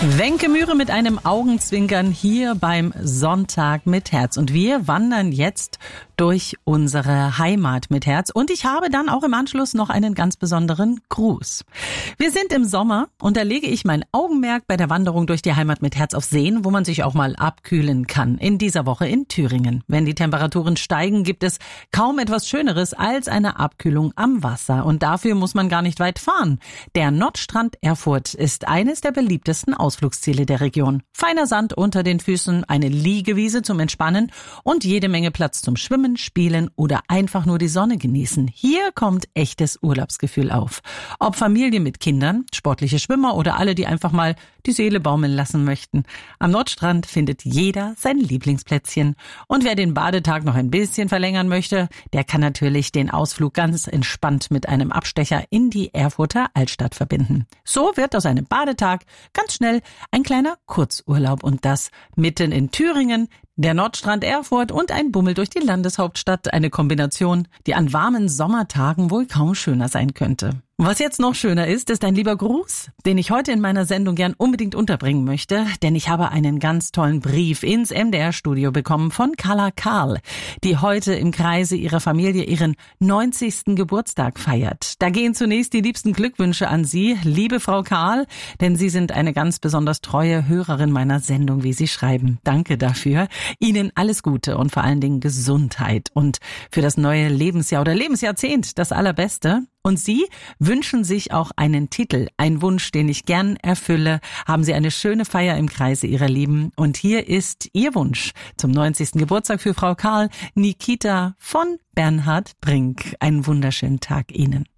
Wenke Mühre mit einem Augenzwinkern hier beim Sonntag mit Herz. Und wir wandern jetzt durch unsere Heimat mit Herz. Und ich habe dann auch im Anschluss noch einen ganz besonderen Gruß. Wir sind im Sommer und da lege ich mein Augenmerk bei der Wanderung durch die Heimat mit Herz auf Seen, wo man sich auch mal abkühlen kann. In dieser Woche in Thüringen. Wenn die Temperaturen steigen, gibt es kaum etwas Schöneres als eine Abkühlung am Wasser. Und dafür muss man gar nicht weit fahren. Der Nordstrand Erfurt ist eines der beliebtesten Ausflugsziele der Region. Feiner Sand unter den Füßen, eine Liegewiese zum Entspannen und jede Menge Platz zum Schwimmen, Spielen oder einfach nur die Sonne genießen. Hier kommt echtes Urlaubsgefühl auf. Ob Familie mit Kindern, sportliche Schwimmer oder alle, die einfach mal die Seele baumeln lassen möchten. Am Nordstrand findet jeder sein Lieblingsplätzchen. Und wer den Badetag noch ein bisschen verlängern möchte, der kann natürlich den Ausflug ganz entspannt mit einem Abstecher in die Erfurter Altstadt verbinden. So wird aus einem Badetag ganz schnell ein kleiner Kurzurlaub und das mitten in Thüringen, der Nordstrand Erfurt und ein Bummel durch die Landeshauptstadt. Eine Kombination, die an warmen Sommertagen wohl kaum schöner sein könnte. Was jetzt noch schöner ist ein lieber Gruß, den ich heute in meiner Sendung gern unbedingt unterbringen möchte, denn ich habe einen ganz tollen Brief ins MDR-Studio bekommen von Carla Karl, die heute im Kreise ihrer Familie ihren 90. Geburtstag feiert. Da gehen zunächst die liebsten Glückwünsche an Sie, liebe Frau Karl, denn Sie sind eine ganz besonders treue Hörerin meiner Sendung, wie Sie schreiben. Danke dafür. Ihnen alles Gute und vor allen Dingen Gesundheit und für das neue Lebensjahr oder Lebensjahrzehnt das Allerbeste. Und Sie wünschen sich auch einen Titel, ein Wunsch, den ich gern erfülle. Haben Sie eine schöne Feier im Kreise Ihrer Lieben. Und hier ist Ihr Wunsch zum 90. Geburtstag für Frau Karl, Nikita von Bernhard Brink. Einen wunderschönen Tag Ihnen.